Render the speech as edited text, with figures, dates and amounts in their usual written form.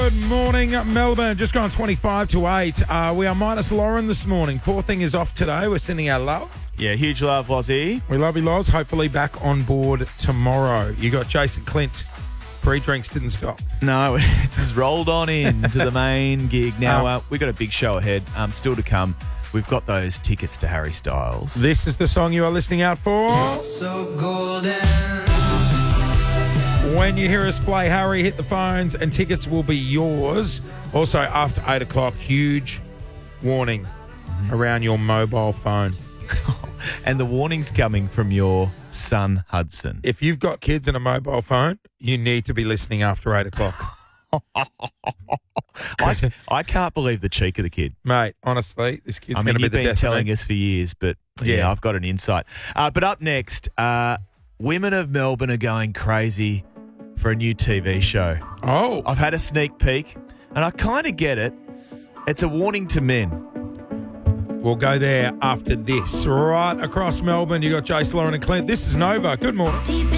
Good morning, Melbourne. Just gone 25 to 8. We are minus Lauren this morning. Poor thing is off today. We're sending our love. Yeah, huge love, Lozzie. We love you, Loz. Hopefully back on board tomorrow. You got Jason Clint. Pre-drinks didn't stop. No, it's just rolled on into the main gig. Now, we've got a big show ahead. Still to come. We've got those tickets to Harry Styles. This is the song you are listening out for. So golden. When you hear us play Harry, hit the phones and tickets will be yours. Also, after 8 o'clock, huge warning around your mobile phone. And the warning's coming from your son, Hudson. If you've got kids and a mobile phone, you need to be listening after 8 o'clock. I can't believe the cheek of the kid. Mate, honestly, this kid's going to be you've the been death telling of me. us for years, but yeah, I've got an insight. But up next, women of Melbourne are going crazy for a new TV show. Oh. I've had a sneak peek, and I kind of get it. It's a warning to men. We'll go there after this. Right across Melbourne, you got Jace, Lauren and Clint. This is Nova. Good morning.